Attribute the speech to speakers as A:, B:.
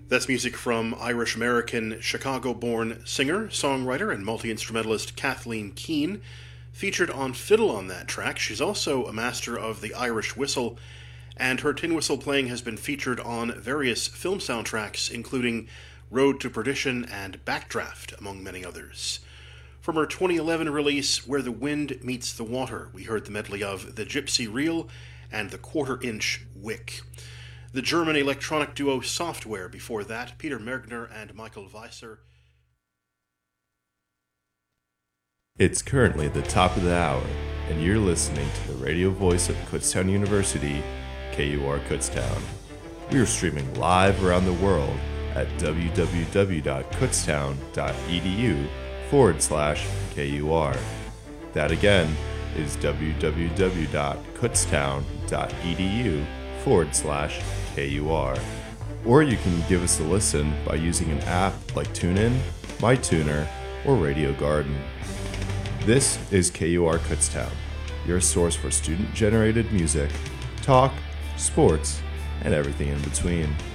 A: That's music from Irish-American, Chicago-born singer, songwriter, and multi-instrumentalist Kathleen Keene. Featured on fiddle on that track, she's also a master of the Irish whistle, and her tin whistle playing has been featured on various film soundtracks, including Road to Perdition and Backdraft, among many others. From her 2011 release, Where the Wind Meets the Water, we heard the medley of The Gypsy Reel and The Quarter-Inch Wick. The German electronic duo Software before that, Peter Mergner and Michael Weiser.
B: It's currently the top of the hour, and you're listening to the radio voice of Kutztown University, KUR Kutztown. We are streaming live around the world at www.kutztown.edu/KUR. That again is www.kutztown.edu/KUR. Or you can give us a listen by using an app like TuneIn, MyTuner, or Radio Garden. This is KUR Kutztown, your source for student-generated music, talk, sports, and everything in between.